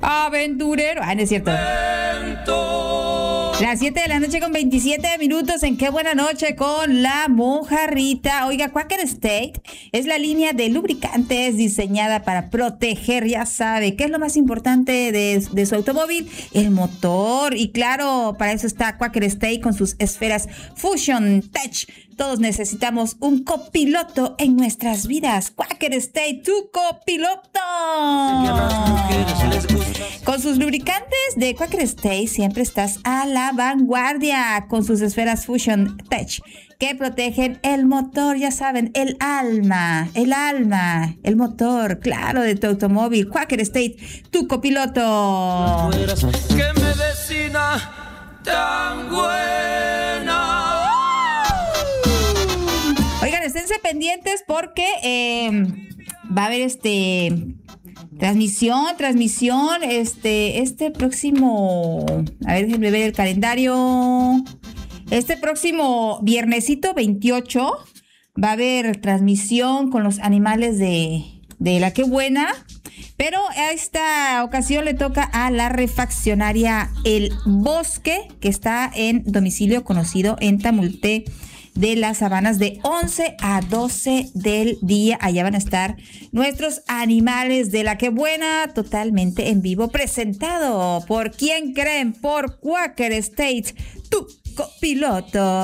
aventurero. Ah, no es cierto. Las 7 de la noche con 27 minutos en Qué Buena Noche con la Mojarrita. Oiga, Quaker State es la línea de lubricantes diseñada para proteger, ya sabe, ¿qué es lo más importante de su automóvil? El motor. Y claro, para eso está Quaker State con sus esferas Fusion Tech. Todos necesitamos un copiloto en nuestras vidas. Quaker State, tu copiloto. Con sus lubricantes de Quaker State siempre estás a la vanguardia con sus esferas Fusion Tech que protegen el motor, ya saben, el alma, el motor, claro, de tu automóvil. Quaker State, tu copiloto. ¡Qué medicina tan buena! Oigan, esténse pendientes porque va a haber transmisión, este próximo, a ver, déjenme ver el calendario. Este próximo viernesito 28 va a haber transmisión con los animales de la Qué Buena, pero a esta ocasión le toca a la refaccionaria El Bosque, que está en domicilio conocido en Tamulté de las Sabanas, de 11 a 12 del día. Allá van a estar nuestros animales de la Qué Buena, totalmente en vivo, presentado por ¿quién creen? Por Quaker State, tu copiloto.